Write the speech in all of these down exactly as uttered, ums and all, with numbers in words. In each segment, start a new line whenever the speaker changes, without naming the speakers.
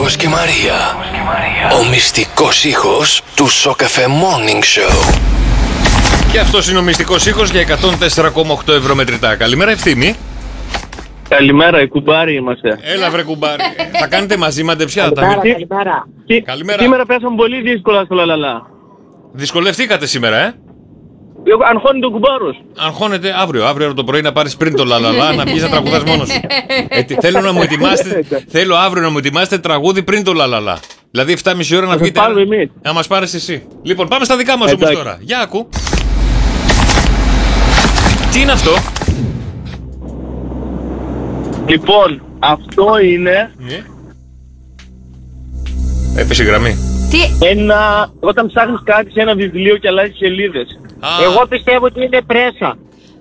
Γιώργος και Μαρία. Ο μυστικός ήχος του Σοκαφέ Morning Show.
Και αυτός είναι ο μυστικός ήχος για εκατόν τέσσερα κόμμα οκτώ ευρώ μετρητά. Καλημέρα, Ευθύμη.
Καλημέρα, οι κουμπάροι είμαστε.
Έλα βρε κουμπάρι. Θα κάνετε μαζί μαντεψιά.
Καλημέρα,
τα...
καλημέρα.
Και
Καλημέρα.
σήμερα πέσαμε πολύ δύσκολα στο λαλαλά.
Δυσκολευτήκατε σήμερα, ε.
Αγχώνεται ο κουμπάρος.
Αγχώνεται αύριο, αύριο το πρωί να πάρεις πριν το λαλαλά, να βγεις να τραγουδάς μόνος σου. Ε, τι- θέλω να μου ετοιμάσετε, θέλω αύριο να μου ετοιμάσετε τραγούδι πριν το λαλαλά. Δηλαδή εφτά και μισή ώρα να
σας
βγείτε.
πάρουμε εμείς.
Να μας πάρεις εσύ. Λοιπόν, πάμε στα δικά μας όμως
Εντάξει.
τώρα. Για άκου. Τι είναι αυτό?
Λοιπόν, αυτό είναι
Ναι. Έπεσε η γραμμή.
Τι,
ένα. Όταν ψάχνεις κάτι σε ένα βιβλίο και αλλάζεις σελίδες.
Α,
εγώ πιστεύω ότι είναι πρέσα.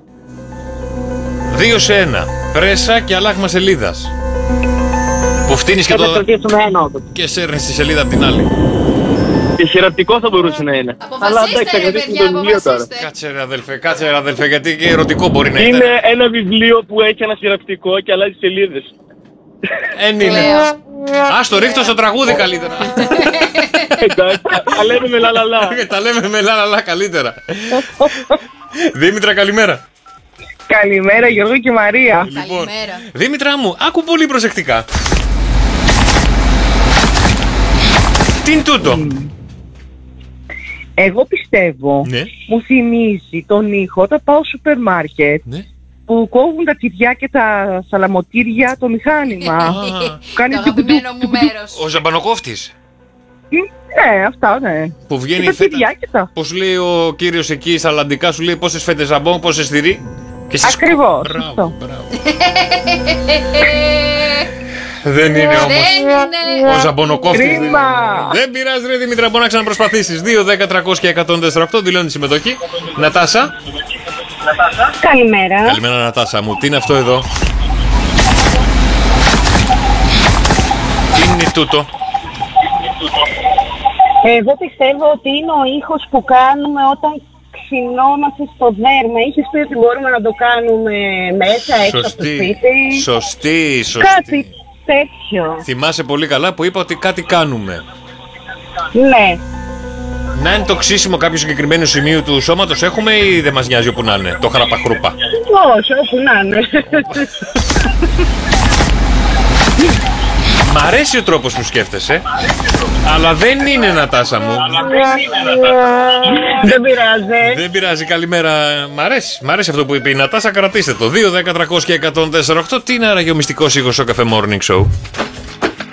δύο σε ένα. Πρέσα και αλλάγμα σελίδας. Που φτύνεις και
Και θα
το...
κρατήσουμε ένα όντως.
και σέρνεις τη σελίδα από την άλλη.
Και χειραφτικό θα μπορούσε να είναι. Αλλά εντάξει,
Αποφασίστε
θα
ρε
κρατήσουμε
παιδιά,
το βιβλίο τώρα.
αποφασίστε.
Κάτσε ρε αδελφέ, κάτσε ρε αδελφέ, γιατί και ερωτικό μπορεί να είναι.
Είναι ένα βιβλίο που έχει ένα χειραφτικό και αλλάζει σελίδες.
Εν είναι.
Λέω.
Ας το ρίχτω στο τραγούδι καλύτερα.
Εντάξει, τα λέμε με λαλαλά.
Τα λέμε με λαλαλά καλύτερα. Δήμητρα, καλημέρα.
Καλημέρα Γιώργο και Μαρία.
Λοιπόν,
Καλημέρα.
Δήμητρα μου, άκου πολύ προσεκτικά. Τι είναι τούτο?
Εγώ πιστεύω,
Ναι.
μου θυμίζει τον ήχο όταν πάω στο σούπερ μάρκετ
Ναι.
που κόβουν τα τυριά και τα σαλαμοτήρια το μηχάνημα. Που κάνει
Το
τουκουτουκ,
αγαπημένο μου
τουκουτουκ.
μέρος.
Ο ζαμπανοκόφτης.
Ναι, αυτά ναι.
Που βγαίνει
Και
η
τα
φέτα.
τυριά και τα.
Πώς λέει ο κύριος εκεί στα αλλαντικά, σου λέει πόσες φέτες ζαμπόν, πόσες τυρί. Και εσείς-
Ακριβώς,
Μπράβο,
αυτό.
μπράβο. Δεν είναι όμως.
Δεν είναι.
Ο ζαμπονοκόφτης. δεν
Κρίμα.
είναι. Δεν πειράζει ρε Δημήτρα, μπορεί να ξαναπροσπαθήσεις. δύο, δέκα, τριακόσια και εκατόν τέσσερα οκτώ, δηλώνει συμμετοχή. Νατάσα.
Καλημέρα.
Καλημέρα Νατάσα μου. Τι είναι αυτό εδώ? Τι είναι τούτο?
Εγώ πιστεύω ότι είναι ο ήχος που κάνουμε όταν ξυνόμαστε στο δέρμα. Είχες πει ότι μπορούμε να το κάνουμε μέσα, έξω από το
Σωστή,
σπίτι.
σωστή,
Κάτι
σωστή.
τέτοιο.
Θυμάσαι πολύ καλά που είπα ότι κάτι κάνουμε.
Ναι.
Να είναι το ξύσιμο κάποιου συγκεκριμένου σημείου του σώματος έχουμε ή δεν μας νοιάζει όπου να είναι, το χαραπαχρούπα?
Όχι, όπου να είναι.
Μ' αρέσει ο τρόπος που σκέφτεσαι, αλλά δεν είναι Νατάσα μου.
Δεν πειράζει.
Δεν πειράζει, καλημέρα. Μ' αρέσει, μ' αρέσει αυτό που είπε η Νατάσα, κρατήστε το. δύο, δέκα, τριακόσια και εκατόν τέσσερα οκτώ. Τι είναι άραγε ο μυστικός ήχος στο Cafe Morning Show?